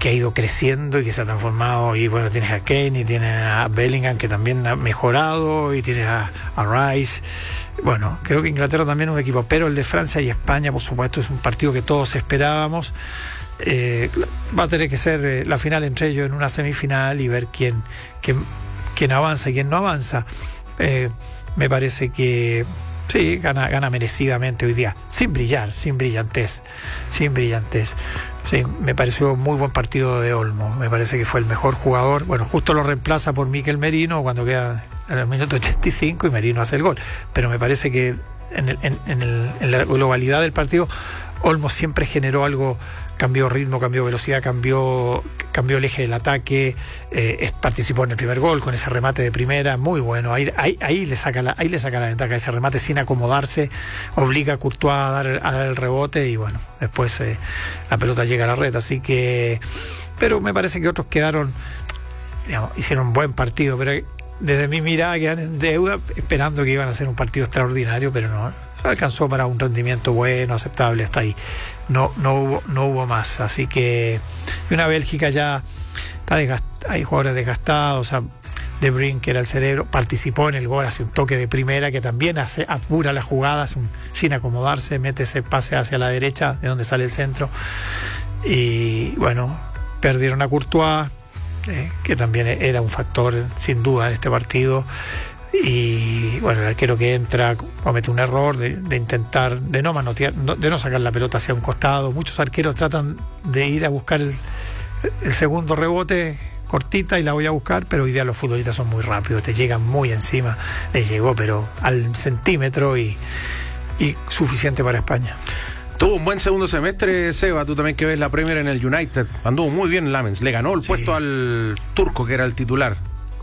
que ha ido creciendo y que se ha transformado, y bueno, tienes a Kane y tienes a Bellingham, que también ha mejorado, y tienes a Rice. Bueno, creo que Inglaterra también es un equipo, pero el de Francia y España, por supuesto, es un partido que todos esperábamos. Va a tener que ser la final entre ellos en una semifinal y ver quién avanza y quién no avanza. Me parece que sí, gana merecidamente hoy día, sin brillar, sin brillantez. Sí, me pareció muy buen partido de Olmo. Me parece que fue el mejor jugador. Bueno, justo lo reemplaza por Mikel Merino cuando queda en el minuto 85 y Merino hace el gol. Pero me parece que en la globalidad del partido, Olmo siempre generó algo, cambió ritmo, cambió velocidad, cambió el eje del ataque, participó en el primer gol con ese remate de primera, muy bueno. Ahí le saca la ventaja, ese remate sin acomodarse, obliga a Courtois a dar el rebote y bueno, después la pelota llega a la red, así que, pero me parece que otros quedaron, digamos, hicieron un buen partido, pero desde mi mirada quedan en deuda, esperando que iban a hacer un partido extraordinario, pero no alcanzó para un rendimiento bueno, aceptable, hasta ahí. No hubo más, así que una Bélgica ya está hay jugadores desgastados, o sea, De Bruyne, que era el cerebro, participó en el gol, hace un toque de primera que también apura las jugadas sin acomodarse, mete ese pase hacia la derecha de donde sale el centro, y bueno, perdieron a Courtois, que también era un factor sin duda en este partido. Y bueno, el arquero que entra comete un error de intentar, de no manotear, de no sacar la pelota hacia un costado. Muchos arqueros tratan de ir a buscar el segundo rebote, cortita, y la voy a buscar, pero hoy día los futbolistas son muy rápidos, te llegan muy encima. Les llegó pero al centímetro y suficiente para España. Tuvo un buen segundo semestre, Seba, tú también que ves la Premier en el United. Anduvo muy bien Lamens, le ganó el puesto al turco que era el titular.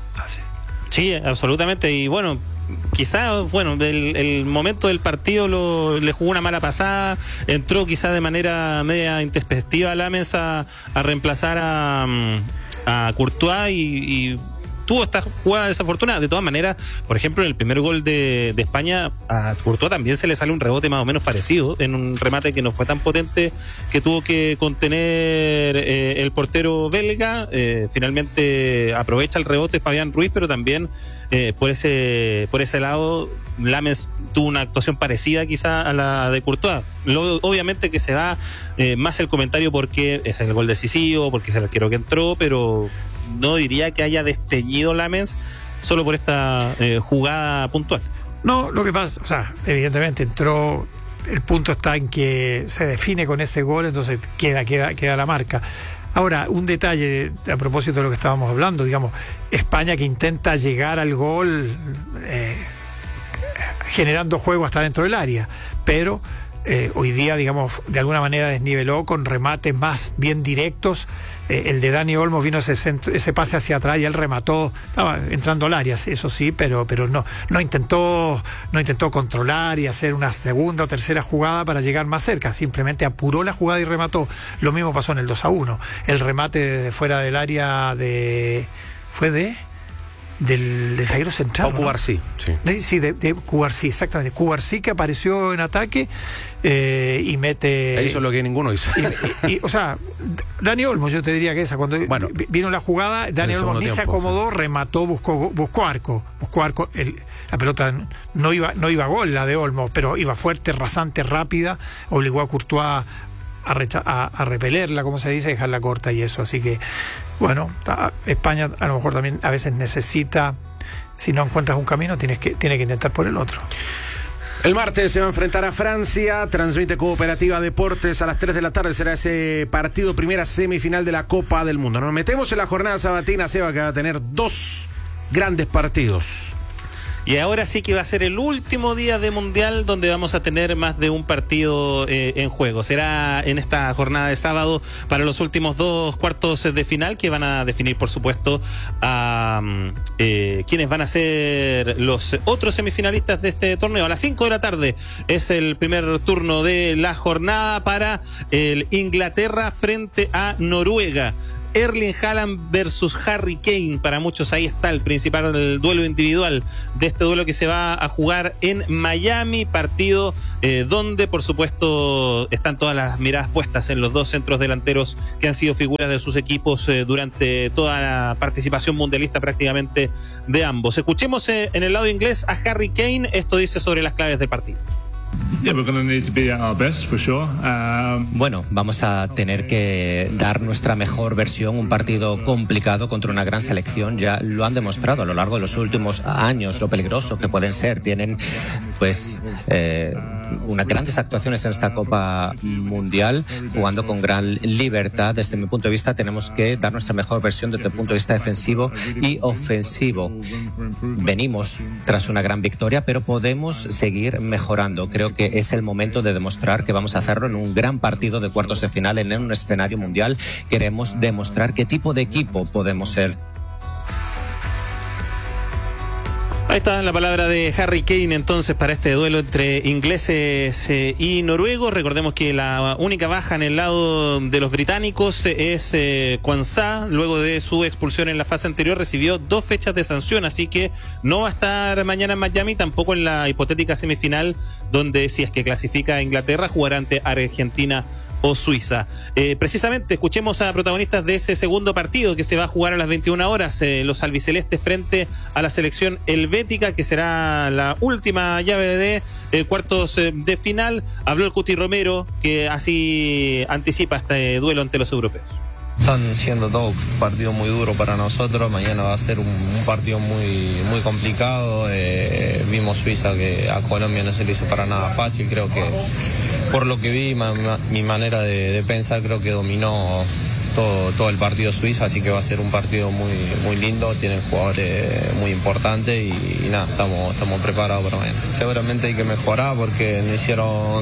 Sí, absolutamente. Y bueno, quizás, el momento del partido le jugó una mala pasada. Entró quizás de manera media intempestiva a Lamens a reemplazar a Courtois y tuvo esta jugada desafortunada. De todas maneras, por ejemplo, en el primer gol de España, a Courtois también se le sale un rebote más o menos parecido, en un remate que no fue tan potente, que tuvo que contener el portero belga. Finalmente aprovecha el rebote Fabián Ruiz, pero también por ese lado Lamens tuvo una actuación parecida quizá a la de Courtois. Obviamente que se va más el comentario porque es el gol decisivo, porque es el arquero que entró, pero no diría que haya desteñido Lamens solo por esta jugada puntual. No, lo que pasa, o sea, evidentemente entró, el punto está en que se define con ese gol, entonces queda la marca. Ahora, un detalle a propósito de lo que estábamos hablando, digamos, España que intenta llegar al gol generando juego hasta dentro del área, pero hoy día, digamos, de alguna manera desniveló con remates más bien directos. El de Dani Olmo vino ese pase hacia atrás y él remató, estaba entrando al área, eso sí, pero no intentó controlar y hacer una segunda o tercera jugada para llegar más cerca, simplemente apuró la jugada y remató. Lo mismo pasó en el 2-1, el remate desde fuera del área del zaguero central, o Cubarsí, sí, de Cubarsí, exactamente. Cubarsí, que apareció en ataque y mete. Hizo lo que ninguno hizo. O sea, Dani Olmo, yo te diría que cuando vino la jugada, Dani Olmo ni se acomodó, remató, buscó arco. La pelota no iba a gol, la de Olmo, pero iba fuerte, rasante, rápida, obligó a Courtois a repelerla, como se dice, dejarla corta y eso. Así que, bueno, España a lo mejor también a veces necesita, si no encuentras un camino, tiene que intentar por el otro. El martes se va a enfrentar a Francia, transmite Cooperativa Deportes a las 3 de la tarde, será ese partido, primera semifinal de la Copa del Mundo. Nos metemos en la jornada sabatina, Seba, que va a tener 2 grandes partidos. Y ahora sí que va a ser el último día de Mundial donde vamos a tener más de un partido en juego. Será en esta jornada de sábado para los últimos 2 cuartos de final que van a definir, por supuesto, a quienes van a ser los otros semifinalistas de este torneo. A las 5 de la tarde es el primer turno de la jornada para el Inglaterra frente a Noruega. Erling Haaland versus Harry Kane. Para muchos ahí está el principal duelo individual de este duelo que se va a jugar en Miami, partido donde por supuesto están todas las miradas puestas en los dos centros delanteros que han sido figuras de sus equipos durante toda la participación mundialista prácticamente de ambos. Escuchemos en el lado inglés a Harry Kane. Esto dice sobre las claves del partido. Bueno, vamos a tener que dar nuestra mejor versión. Un partido complicado contra una gran selección. Ya lo han demostrado a lo largo de los últimos años, lo peligroso que pueden ser. Tienen pues unas grandes actuaciones en esta Copa Mundial, jugando con gran libertad. Desde mi punto de vista tenemos que dar nuestra mejor versión desde el punto de vista defensivo y ofensivo. Venimos tras una gran victoria, pero podemos seguir mejorando. Creo que es el momento de demostrar que vamos a hacerlo en un gran partido de cuartos de final en un escenario mundial. Queremos demostrar qué tipo de equipo podemos ser. Ahí está la palabra de Harry Kane entonces para este duelo entre ingleses y noruegos. Recordemos que la única baja en el lado de los británicos es Quansah. Luego de su expulsión en la fase anterior recibió 2 fechas de sanción, así que no va a estar mañana en Miami, tampoco en la hipotética semifinal, donde si es que clasifica a Inglaterra jugará ante Argentina o Suiza. Precisamente escuchemos a protagonistas de ese segundo partido que se va a jugar a las 21 horas, los albicelestes frente a la selección helvética, que será la última llave de cuartos de final. Habló el Cuti Romero, que así anticipa este duelo ante los europeos. Están siendo todos partidos muy duros para nosotros. Mañana va a ser un partido muy complicado. Vimos Suiza, que a Colombia no se le hizo para nada fácil. Creo que por lo que vi, mi manera de pensar, creo que dominó todo el partido Suiza, así que va a ser un partido muy lindo. Tienen jugadores muy importantes y nada, estamos preparados para mañana. Seguramente hay que mejorar porque no hicieron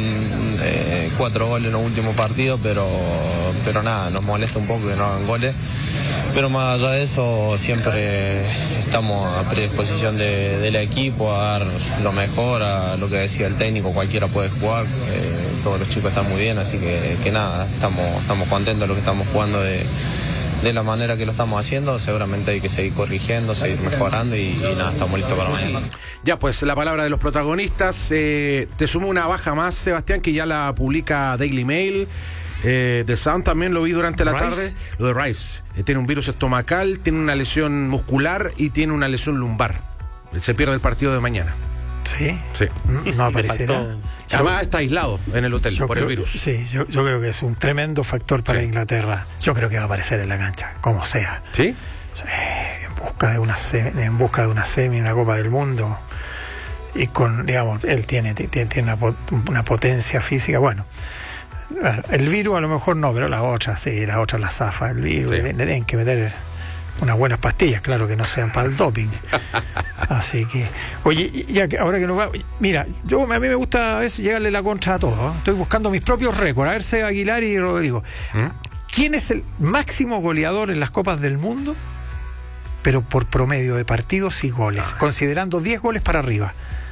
4 goles en los últimos partidos, pero nada, nos molesta un poco que no hagan goles. Pero más allá de eso, siempre estamos a predisposición del equipo a dar lo mejor, a lo que decía el técnico, cualquiera puede jugar, todos los chicos están muy bien, así que nada, estamos contentos de lo que estamos jugando de la manera que lo estamos haciendo. Seguramente hay que seguir corrigiendo, seguir mejorando y nada, estamos listos para mañana. Ya, pues la palabra de los protagonistas. Te sumo una baja más, Sebastián, que ya la publica Daily Mail. The Sun también lo vi durante la tarde. Lo de Rice. Tiene un virus estomacal, tiene una lesión muscular y tiene una lesión lumbar. Se pierde el partido de mañana. ¿Sí? Sí. No aparecerá. Además está aislado en el hotel por el virus. Sí, yo creo que es un tremendo factor para Inglaterra. Yo creo que va a aparecer en la cancha, como sea. ¿Sí? Sí, en busca de una semi, una Copa del Mundo. Y con, digamos, él tiene una potencia física. Bueno, el virus a lo mejor no, pero la otra la zafa. El virus, le tienen que meter unas buenas pastillas, claro, que no sean para el doping. Así que, oye, ya que ahora que nos va, mira, a mí me gusta a veces llegarle la contra a todos, ¿eh? Estoy buscando mis propios récords, a ver, Seba Aguilar y Rodrigo. ¿Quién es el máximo goleador en las Copas del Mundo? Pero por promedio de partidos y goles, considerando 10 goles para arriba.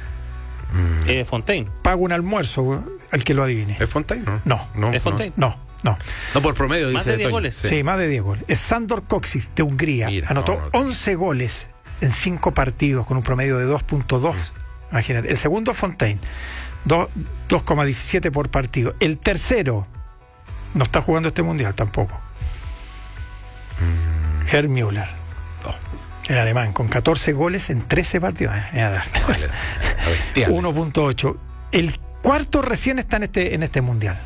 Fontaine. Pago un almuerzo al que lo adivine. ¿Es Fontaine? No. ¿Es Fontaine? No, por promedio, dice. ¿Más de 10 goles? Sí, más de 10 goles. Es Sandor Kocsis, de Hungría. Mira, anotó 11 goles en 5 partidos con un promedio de 2.2. Imagínate. El segundo es Fontaine, 2,17 por partido. El tercero no está jugando este mundial tampoco. Gerd Müller, el alemán, con 14 goles en 13 partidos. 1.8. El cuarto recién está en este mundial.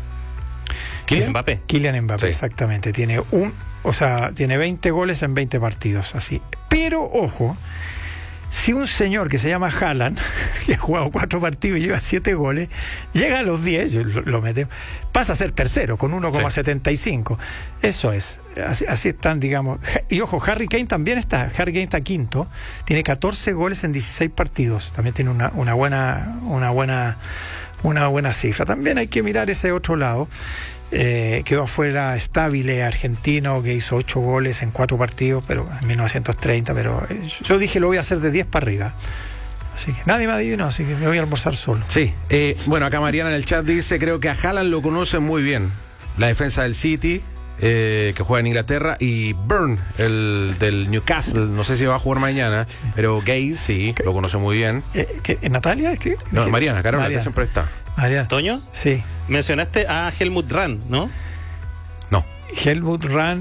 Kylian Mbappé, exactamente. Tiene 20 goles en 20 partidos, así. Pero, ojo, si un señor que se llama Haaland, que ha jugado 4 partidos y lleva 7 goles, llega a los 10, lo metemos, pasa a ser tercero con 1,75. Eso es. Así están, digamos. Y ojo, Harry Kane también está. Harry Kane está quinto, tiene 14 goles en 16 partidos. También tiene una buena cifra. También hay que mirar ese otro lado. Quedó afuera Stabile, argentino, que hizo 8 goles en 4 partidos, pero en 1930, pero yo dije lo voy a hacer de 10 para arriba. Así que nadie me adivinó, así que me voy a almorzar solo. Sí, bueno, acá Mariana en el chat dice, creo que a Haaland lo conocen muy bien. La defensa del City, que juega en Inglaterra, y Byrne, el del Newcastle, no sé si va a jugar mañana, pero Gay sí, lo conoce muy bien. ¿Natalia? No, Mariana, Carola, que siempre está. Mariana. ¿Toño? Sí. Mencionaste a Helmut Rahn, ¿no? No. Helmut Rahn